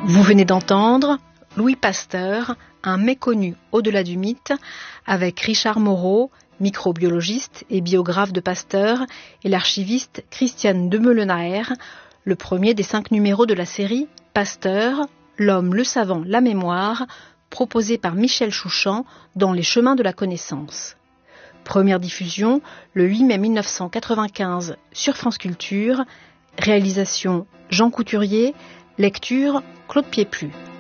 Vous venez d'entendre Louis Pasteur, un méconnu au-delà du mythe, avec Richard Moreau, microbiologiste et biographe de Pasteur, et l'archiviste Christiane Demeulenaer, le premier des 5 numéros de la série Pasteur, l'homme, le savant, la mémoire, proposé par Michel Chouchan dans Les chemins de la connaissance. Première diffusion le 8 mai 1995 sur France Culture, réalisation Jean Couturier, lecture Claude Pieplu.